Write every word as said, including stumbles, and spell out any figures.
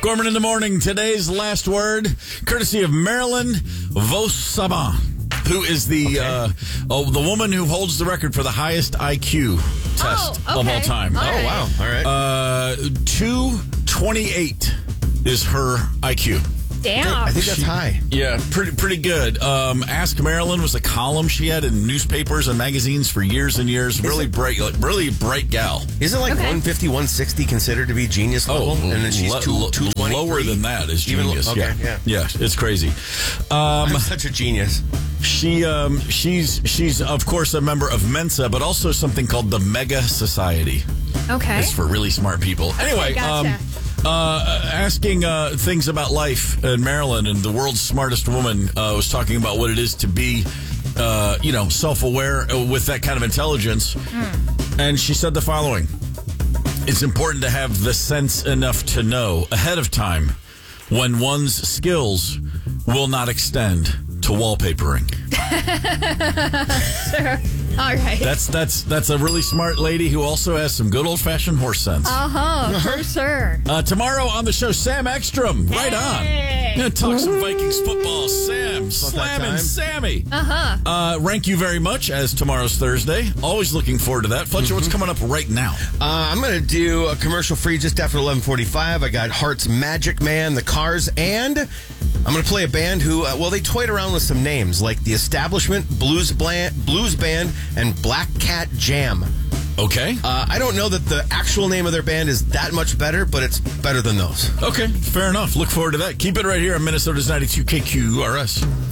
Gorman in the morning. Today's last word, courtesy of Marilyn Vos-Savant, who is the Okay. uh, oh, the woman who holds the record for the highest I Q test Oh, of okay. all time. All Oh, right. wow. All right. Uh, two twenty-eight is her I Q. Damn. I think that's She- high. Yeah, pretty pretty good. Um, Ask Marilyn was a column she had in newspapers and magazines for years and years. Really bright, like, really bright gal. Isn't like Okay. one fifty, one sixty considered to be genius level? and then she's Oh, lo- two, lo- two twenty-three? lower than that is Even- genius. okay, yeah. yeah. yeah, it's crazy. Um, I'm such a genius. She um, she's she's of course a member of Mensa, but also something called the Mega Society. Okay. It's for really smart people. Anyway, gotcha. um, uh, asking uh, things about life in Maryland, and the world's smartest woman uh, was talking about what it is to be, uh, you know, self-aware with that kind of intelligence. Mm. And she said the following: "It's important to have the sense enough to know ahead of time when one's skills will not extend to wallpapering." Sure. All right. That's that's that's a really smart lady who also has some good old-fashioned horse sense. Uh-huh, for sure. Uh, tomorrow on the show, Sam Ekstrom. Right Hey. on. Gonna talk some Vikings football. Sam, slamming time. Sammy. Uh-huh. Uh, rank you very much as tomorrow's Thursday. Always looking forward to that. Fletcher, what's coming up right now? Uh, I'm going to do a commercial free just after eleven forty-five. I got Heart's Magic Man, the Cars, and I'm going to play a band who, uh, well, they toyed around with some names like The Establishment, Blues, Bland, Blues Band, and Black Cat Jam. Okay. Uh, I don't know that the actual name of their band is that much better, but it's better than those. Okay, fair enough. Look forward to that. Keep it right here on Minnesota's ninety-two K Q R S.